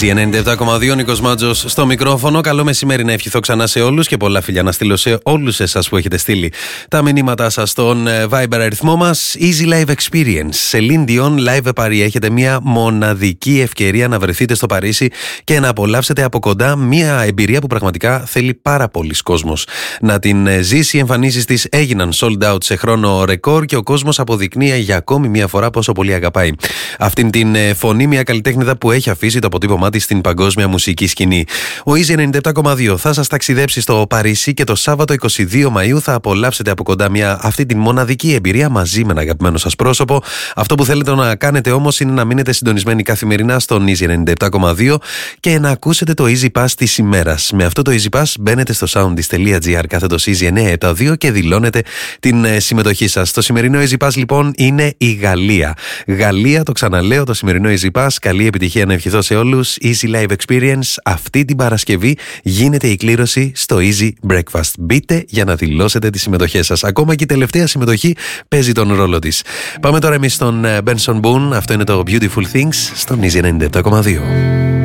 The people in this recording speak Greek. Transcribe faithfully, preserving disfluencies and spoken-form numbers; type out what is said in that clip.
Easy ενενήντα επτά κόμμα δύο, Νίκος Μάτζος στο μικρόφωνο. Καλό μεσημέρι να ευχηθώ ξανά σε όλους και πολλά φιλιά να στείλω σε όλους εσάς που έχετε στείλει τα μηνύματά σας στον Viber αριθμό μας. Easy Live Experience. Celine Dion Live Paris. Έχετε μια μοναδική ευκαιρία να βρεθείτε στο Παρίσι και να απολαύσετε από κοντά μια εμπειρία που πραγματικά θέλει πάρα πολλοί κόσμος να την ζήσει. Οι εμφανίσεις της έγιναν sold out σε χρόνο ρεκόρ και ο κόσμος αποδεικνύει για ακόμη μια φορά πόσο πολύ αγαπάει αυτήν την φωνή, μια καλλιτέχνηδα που έχει αφήσει το αποτύπωμά της στην παγκόσμια μουσική σκηνή. Ο Easy ενενήντα επτά κόμμα δύο θα σας ταξιδέψει στο Παρίσι και το Σάββατο είκοσι δύο Μαΐου θα απολαύσετε από κοντά μια αυτή την μοναδική εμπειρία μαζί με ένα αγαπημένο σας πρόσωπο. Αυτό που θέλετε να κάνετε όμως είναι να μείνετε συντονισμένοι καθημερινά στον Easy ενενήντα επτά κόμμα δύο και να ακούσετε το Easy Pass της ημέρας. Με αυτό το Easy Pass μπαίνετε στο soundis.gr κάθετος Easy εννιακόσια εβδομήντα δύο και δηλώνετε την συμμετοχή σας. Το σημερινό Easy Pass λοιπόν είναι η Γαλλία. Γαλλία, το ξαναλέω, το σημερινό Easy Pass. Καλή επιτυχία να ευχηθώ σε όλους. Easy Live Experience. Αυτή την Παρασκευή γίνεται η κλήρωση στο Easy Breakfast. Μπείτε για να δηλώσετε τις συμμετοχές σας. Ακόμα και η τελευταία συμμετοχή παίζει τον ρόλο της. Πάμε τώρα εμείς στον Benson Boone. Αυτό είναι το Beautiful Things στον Easy ενενήντα επτά κόμμα δύο.